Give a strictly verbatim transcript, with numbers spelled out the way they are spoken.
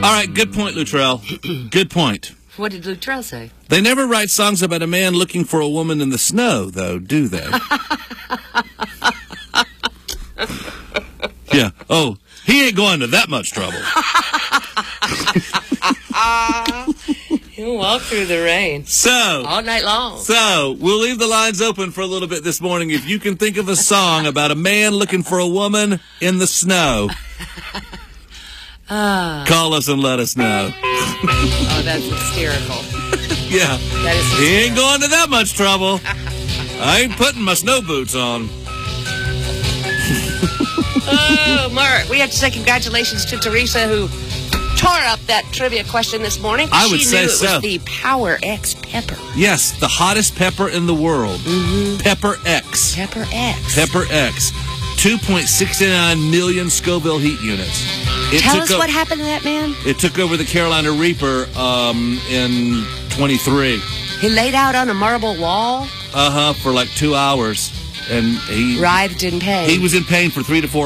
All right, good point, Luttrell. Good point. What did Luttrell say? They never write songs about a man looking for a woman in the snow, though, do they? Yeah. Oh, he ain't going to that much trouble. He'll walk through the rain. So, all night long. So, we'll leave the lines open for a little bit this morning. If you can think of a song about a man looking for a woman in the snow, uh, call us and let us know. Oh, that's hysterical. Yeah. That is hysterical. He ain't going to that much trouble. I ain't putting my snow boots on. Oh, Mark, we have to say congratulations to Teresa, who tore up that trivia question this morning. I would she say knew it so. was the Power X pepper. Yes, the hottest pepper in the world. Mm-hmm. Pepper X. Pepper X. Pepper X. two point six nine million Scoville heat units. It Tell took us o- what happened to that man. It took over the Carolina Reaper um, in twenty-three. He laid out on a marble wall. Uh-huh, for like two hours. And he writhed in pain. He was in pain for three to four